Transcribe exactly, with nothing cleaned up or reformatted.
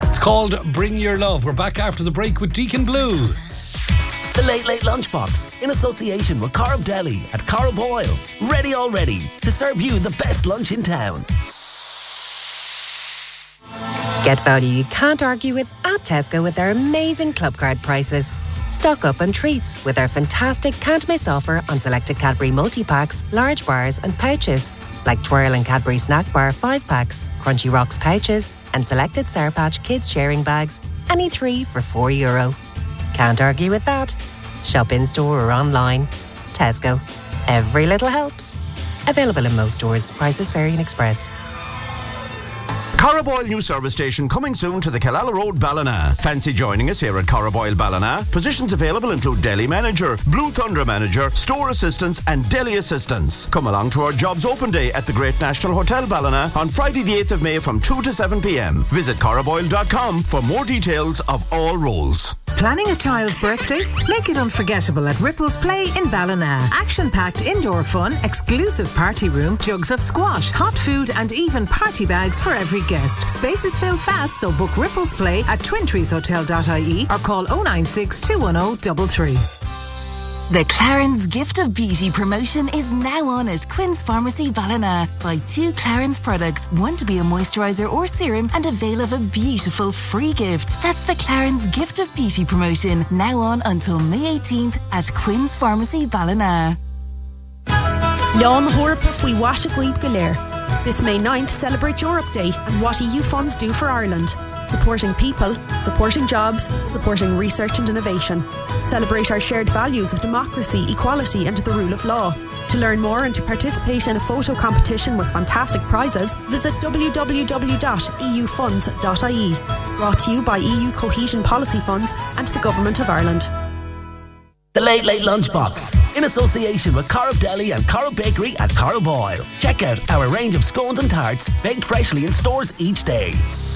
It's called Bring Your Love. We're back after the break with Deacon Blue. The Late Late Lunchbox, in association with Corrib Deli at Corrib Oil. Ready already to serve you the best lunch in town. Get value you can't argue with at Tesco with their amazing club card prices. Stock up on treats with our fantastic can't miss offer on selected Cadbury multi-packs, large bars and pouches, like Twirl and Cadbury Snack Bar five packs, Crunchy Rocks pouches, and selected Sour Patch Kids sharing bags, any three for four euro. Can't argue with that. Shop in store or online. Tesco. Every little helps. Available in most stores. Prices vary in Express. Corrib Oil new service station coming soon to the Killala Road, Ballina. Fancy joining us here at Corrib Oil, Ballina? Positions available include Deli Manager, Blue Thunder Manager, Store Assistants and Deli Assistants. Come along to our Jobs Open Day at the Great National Hotel, Ballina on Friday the eighth of May from two to seven p.m. Visit corrib oil dot com for more details of all roles. Planning a child's birthday? Make it unforgettable at Ripples Play in Ballina. Action-packed indoor fun, exclusive party room, jugs of squash, hot food and even party bags for every guest. Spaces fill fast, so book Ripples Play at twin trees hotel dot I E or call oh nine six, two one oh, three three. The Clarence Gift of Beauty promotion is now on at Quinn's Pharmacy Ballina. Buy two Clarence products, one to be a moisturiser or serum, and avail of a beautiful free gift. That's the Clarence Gift of Beauty promotion, now on until May eighteenth at Quinn's Pharmacy Ballina. Lean Hurpa Fui Washaguib Galer. This May ninth, celebrate Europe Day and what E U funds do for Ireland. Supporting people, supporting jobs, supporting research and innovation. Celebrate our shared values of democracy, equality and the rule of law. To learn more and to participate in a photo competition with fantastic prizes, visit w w w dot e u funds dot I E. Brought to you by E U Cohesion Policy Funds and the Government of Ireland. The Late Late Lunchbox, in association with Corrib Deli and Corrib Bakery at Corrib Oil. Check out our range of scones and tarts baked freshly in stores each day.